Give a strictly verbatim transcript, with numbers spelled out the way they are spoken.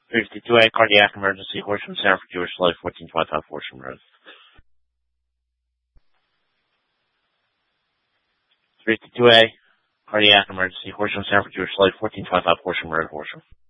three fifty-two A, cardiac emergency, Horsham Sanford Jewish Life, fourteen twenty-five Horsham Road. three fifty-two A, cardiac emergency, Horsham Sanford Jewish Life, fourteen twenty-five Horsham Road, Horsham.